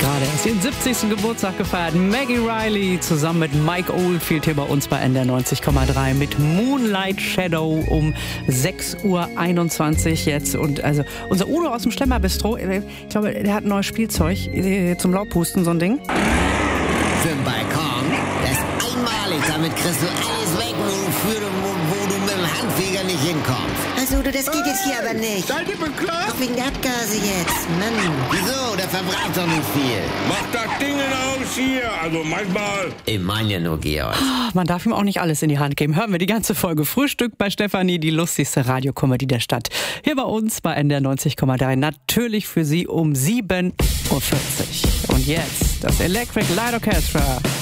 Gerade erst ihren 70. Geburtstag gefeiert. Maggie Riley zusammen mit Mike Oldfield hier bei uns bei NDR 90,3 mit Moonlight Shadow um 6:21 Uhr jetzt. Und also unser Udo aus dem Schlemmerbistro, ich glaube, der hat ein neues Spielzeug zum Laubpusten, so ein Ding. Für den Balkon, das ist einmalig. Damit kriegst du alles weg, wo du mit dem Handfeger nicht hinkommst. Also, das geht jetzt hier aber nicht. Seid ihr bekloppt? Auch wegen der Abgase jetzt, Mann. Wieso? Der verbraucht doch nicht viel. Macht das Ding aus hier. Also manchmal. Ich meine ja nur, Georg. Man darf ihm auch nicht alles in die Hand geben. Hören wir die ganze Folge Frühstück bei Stefanie, die lustigste Radiokomödie der Stadt. Hier bei uns bei NDR 90,3. Natürlich für Sie um 7:40 Uhr. Und jetzt das Electric Light Orchestra.